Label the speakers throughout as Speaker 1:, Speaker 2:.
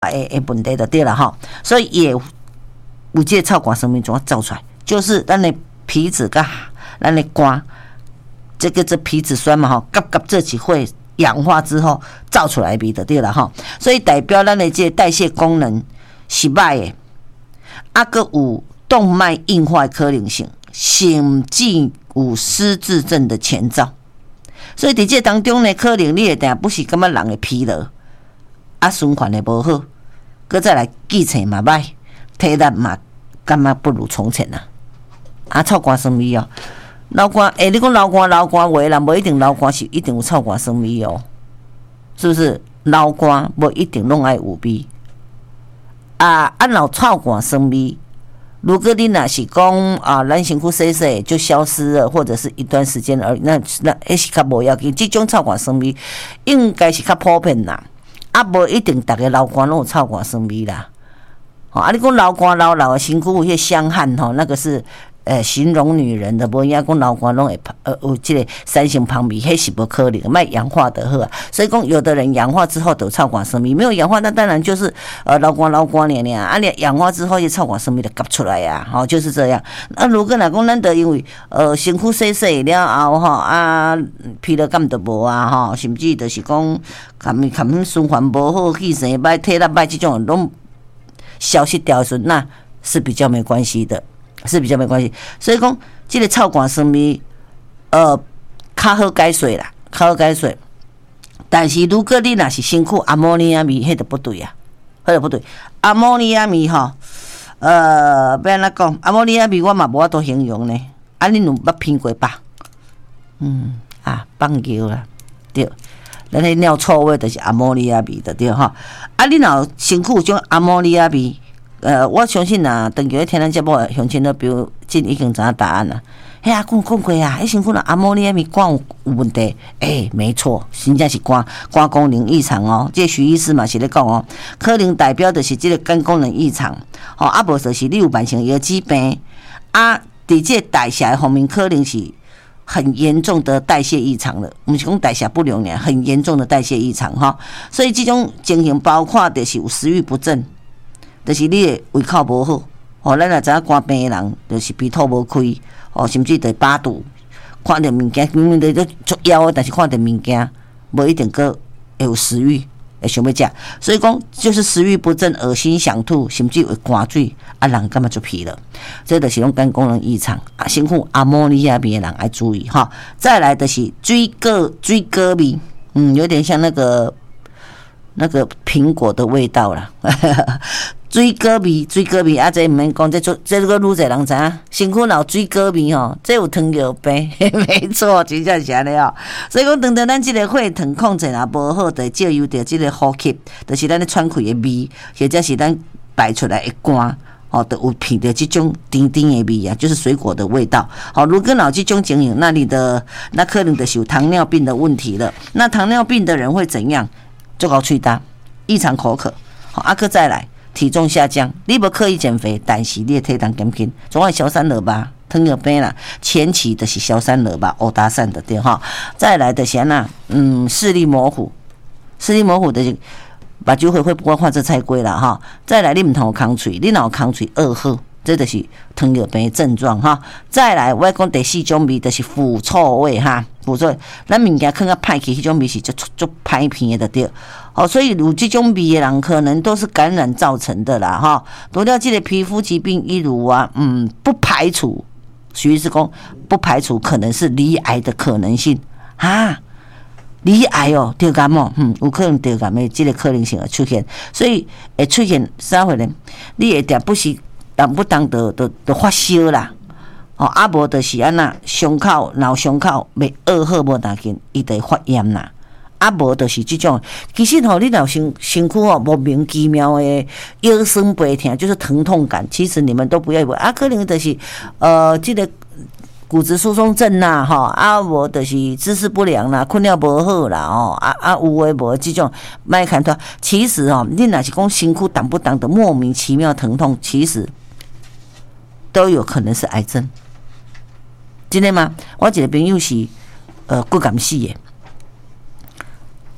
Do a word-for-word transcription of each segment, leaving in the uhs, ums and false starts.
Speaker 1: 诶诶问题就对了哈，所以也有这个臭汗生命怎样造出来，就是咱的皮脂跟咱的肝，这个这皮脂酸嘛哈，夹夹这几会氧化之后造出来的就对了哈，所以代表咱的这个代谢功能是歹的，啊个有动脉硬化的可能性，甚至有失智症的前兆。所以伫这当中呢，可能你会定不是感觉人的疲劳，啊循环的无好，搁再来记性嘛歹，体力嘛感觉不如从前啊。啊，臭汗酸味哦，流汗诶、欸，你讲流汗流汗，有的人无一定流汗是一定有臭汗酸味哦，是不是？流汗无一定拢爱有味，啊啊，若臭汗酸味。如果你若是讲啊，咱身躯洗洗就消失了，或者是一段时间而已，那那迄是较无要紧。这种臭汗酸味应该是较普遍啦，啊，无一定逐个流汗拢有臭汗酸味啦。哦，啊，你讲流汗流流的身躯有迄香汗吼，那个是呃形容女人的，无影讲流汗拢会呃有这个三型旁味，迄是无可能，卖氧化的好啊。所以讲，有的人氧化之后都臭汗酸味，没有氧化，那当然就是呃流汗流汗呢呢。啊，你氧化之后，这臭汗酸味就夹出来呀、啊，吼、哦，就是这样。那、啊、如果若讲咱得因为呃身躯洗洗了后吼啊疲劳感都无啊吼，甚至就是讲含含循环无好、气性歹、体力歹，这种拢消失掉的时候，那是比较没关系的。是比较没关系，所以讲这个臭汗酸味，呃，较好解水啦，较好解水。但是如果你若是身躯阿莫尼亚味，迄就不对啊，迄就不对。阿莫尼亚味吼，呃，要安怎讲？阿莫尼亚味我嘛无法度形容呢。啊，恁有捌闻过吧？嗯啊，放尿啦，对。咱迄尿臭味就是阿莫尼亚味的对吼。啊，你若身躯有种阿莫尼亚味。呃，我相信啊，长期咧听咱节目，乡亲都比如真已经知影答案啦。哎呀，讲讲过啊，迄身躯若阿莫尼亚味肝有有问题，哎、欸，没错，真正是肝肝功能异常哦。这徐医师嘛是咧讲哦，可能代表的是这个肝功能异常，哦，啊无就是你有慢性腰肌病，啊，伫这代谢方面可能是很严重的代谢异常了，不是讲代谢不良呢，很严重的代谢异常哈。所以这种情形包括的是有食欲不振。就是你的胃口无好，哦，咱也知影肝病的人，就是鼻吐无开，哦，甚至得饱肚，看到物件明明在咧作枵的，但是看到物件无一定个会有食欲，会想要食，所以讲就是食欲不振、恶心想吐，甚至会寒水，啊，人感觉就疲了，这就是种肝功能异常，啊，身躯阿莫尼亚味的人要注意哈。再来的是水果水果味，嗯，有点像那个那个苹果的味道啦。水果味，水果味啊！这毋免讲，这做这个愈侪人知影，身躯若有水果味吼，这有糖尿病，没错，真正是安尼哦。所以讲，当到咱即个血糖控制也无好，就借由着即个呼吸，就是咱咧喘气的味，或者是咱排出来的汗，哦，都有闻到即种甜甜的味啊，就是水果的味道。好，如果有这种情形，那你的那可能就是有糖尿病的问题了。那糖尿病的人会怎样？做高喙焦，异常口渴，好，啊，个再来。体重下降，你无刻意减肥，但是你的体重减轻，总会消散了吧？糖尿病啦，前期的是消散了吧？欧达散的对哈。再来的是呐，嗯，视力模糊，视力模糊的是目睭会会不会看这菜龟啦哈。再来你唔通有空喙，你若有空喙噩耗，这就是糖尿病的症状哈。再来我讲第四种味，就是腐臭味哈，腐臭味，咱物件放较歹去，迄种味是足足歹闻的对。哦，所以有这种味的人，可能都是感染造成的啦，哈。除了这个皮肤疾病，例如啊，嗯，不排除，徐医师讲不排除可能是罹癌的可能性啊，罹癌哦，得感冒，嗯，有可能得感冒，这个可能性会出现，所以会出现啥回呢？你会定不是当不当的的的发烧啦，哦，啊无就是安那伤口脑伤口未愈好无大紧，伊就会发炎啦。啊，无就是即种，其实吼、喔，你若身身躯吼莫名其妙的腰酸背痛，就是疼痛感，其实你们都不要以为啊，可能就是呃，这个骨质疏松症呐，吼啊，无就是姿势不良啦，困了无好啦，哦啊啊，有诶无即种，莫看脱。其实哦、喔，你若是讲身躯当不当的莫名其妙疼痛，其实都有可能是癌症。真的吗？我一个朋友是呃骨感死的。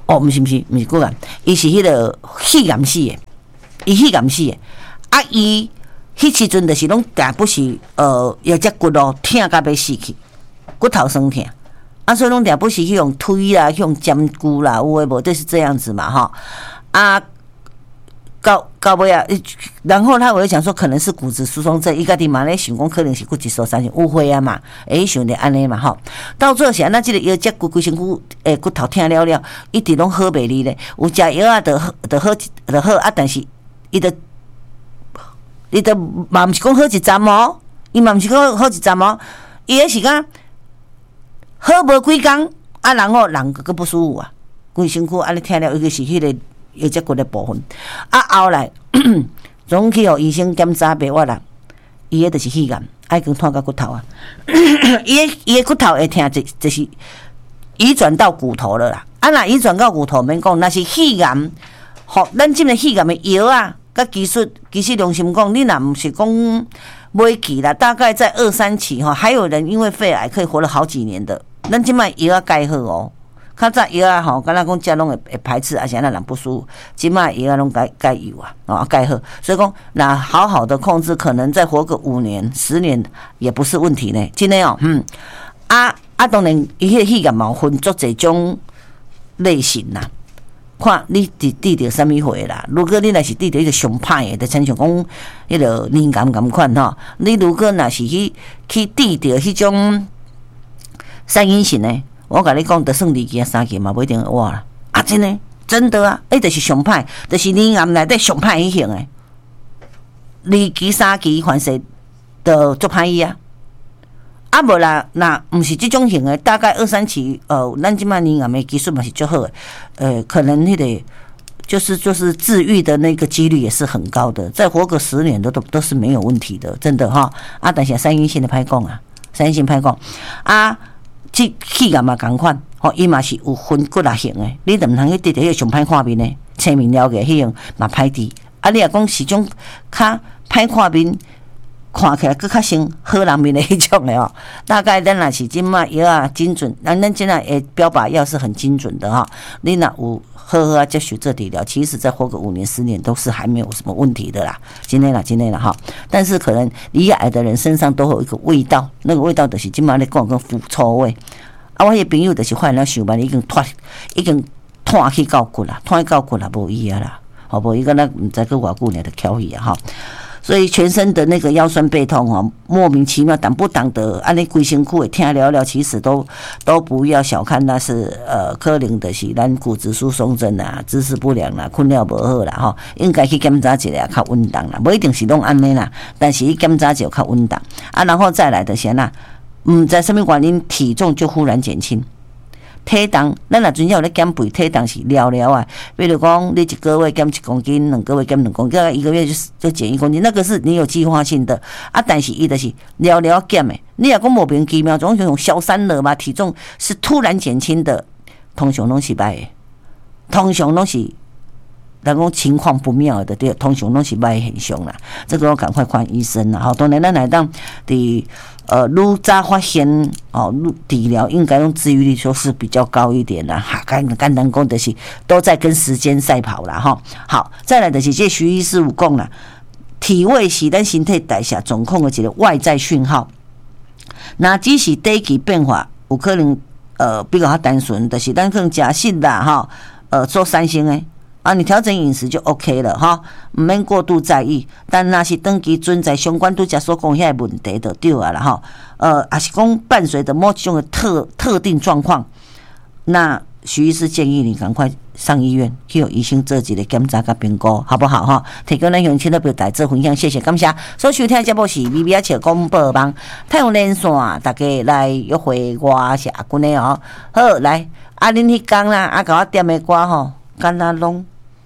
Speaker 1: 哦，毋是毋是毋是骨癌，伊是迄个肺癌死的，伊肺癌死的。啊，伊迄时阵就是拢定不是呃，腰脊骨咯，疼甲要死去，骨头酸疼。啊，所以拢定不是去用推啦，去用针灸啦，有诶无，就是这样子嘛，哈。啊，到到尾啊，然后他我就想说，可能是骨质疏松症，伊家己嘛咧想讲，可能是骨质疏松症误会啊嘛，诶，想着安尼嘛，吼。到最后是安那，即个腰脊骨规身躯诶骨头疼了了，一直拢好袂离咧，有食药啊，就就好就好啊，但是伊就伊就嘛毋是讲好一站哦，伊嘛毋是讲好一站哦，伊迄时间。好无几工啊，然后人个不舒服啊，规身躯安尼听了，尤其是迄个腰脊骨的部分。啊，后来总去互医生检查白我啦，伊个就是肺癌，爱跟拖到骨头啊。伊个伊个骨头会疼，就就是移转到骨头了啦。啊，若移转到骨头，免讲，那是肺癌，吼，咱即个肺癌的药啊，甲技术，其实良心讲，你若毋是讲买期啦，大概在二三期吼，还有人因为肺癌可以活了好几年的。咱即摆药啊改好哦，较早药啊吼，敢若讲食拢会会排斥，而且那人不舒服。即摆药啊拢改改有啊，哦改好，所以讲那好好的控制，可能再活个五年、十年也不是问题呢。真的哦，嗯，啊啊，当然伊迄个肺癌嘛分足侪种类型啦。看你伫治着啥物货啦？如果你若是治着迄个上歹的，就亲像讲迄个年癌咁款吼。你如果若是去去治着迄种三阴型呢，我甲你讲，得算二期啊、三期嘛，不一定会活啦。啊，真的，真的啊，迄就是上歹，就是年癌内底上歹迄型的。二期、三期反正就足歹伊啊。啊，无啦，那毋是即种型的，大概二三期，呃，咱即摆年癌的技术嘛是足好的，呃，可能迄个就是就是治愈的那个几率也是很高的，再活个十年都都都是没有问题的，真的哈。啊，但是三阴性的歹讲啊，三阴性歹讲啊。即气癌嘛共款，吼，伊嘛是有分骨啊型诶，你就毋通去直直迄个上歹看面诶，青面了嘅迄样嘛歹治。啊，你若讲是种较歹看面，看起来佫较像好人面诶迄种诶哦。大概咱若是即卖药啊精准，咱咱即个诶标靶药是很精准的哈。你若有好好啊接受这治疗，其实再活个五年十年都是还没有什么问题的啦。今天啦，今天啦哈。但是可能罹癌的人身上都会有一个味道，那个味道就是今嘛咧讲个腐臭味。啊，我迄个朋友就是患了想慢已经脱，已经脱去到骨啦，脱去到骨啦，无伊啊啦，好无伊个那毋知个偌久呢就翘去啊哈。所以全身的那个腰酸背痛哦，莫名其妙挡不挡得，安尼规身躯会疼了了，其实都都不要小看，那是呃可能的是咱骨质疏松症啊、姿势不良啦、困了无好啦吼，应该去检查一下较稳当啦，不一定是拢安尼啦，但是检查就较稳当啊，然后再来的是呐，毋知什么原因体重就忽然减轻。体重，咱若准有咧减肥，体重是了了啊。比如讲，你一个月减一公斤，两个月减两公斤，一个月就就减一公斤，那个是你有计划性的啊。但是伊就是了了减诶，你若讲莫名其妙，总是用消散了嘛，体重是突然减轻的，通常拢是歹诶，通常拢是。人讲情况不妙的，对，通常拢是歹现象啦。这个我赶快看医生啦。好，当然咱来当伫呃愈早发现哦，治疗应该用治愈率说是比较高一点啦。哈，简简单讲就是都在跟时间赛跑啦哈。好，再来就是这徐医师有讲啦，体位是咱身体代谢状况的一个外在讯号。那只是短期变化，有可能呃比较较单纯，就是咱可能食食啦哈，呃做三星诶。啊，你调整饮食就 OK 了哈，唔免过度在意。但那是长期存在相关拄则所讲遐问题就对啊啦哈。呃，也是讲伴随着某种的特特定状况，那徐医师建议你赶快上医院去有医生做一个检查甲评估，好不好哈？提供咱乡亲的表达做分享，谢谢感谢。所收听的节目是 V V R 笑广播网太阳连线，大家来约会我是阿君的哦。好，来，啊恁迄天啦，啊甲我点的歌吼，敢若拢。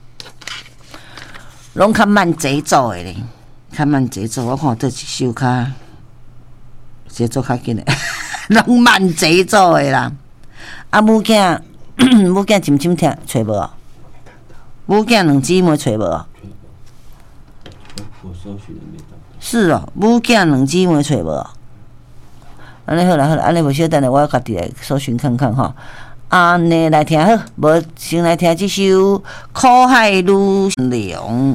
Speaker 1: 拢较慢节奏的咧，较慢节奏。我看这一首较节奏较紧的，拢慢节奏的啦。啊，母囝，母囝深深听找无哦？母囝两姊妹找无哦？我搜寻的没到。是哦，母囝两姊妹找无哦？安尼好啦好啦，安尼无小等下我家己来搜寻看看吼。 安尼来听好，无先来听这首《苦海女娘》。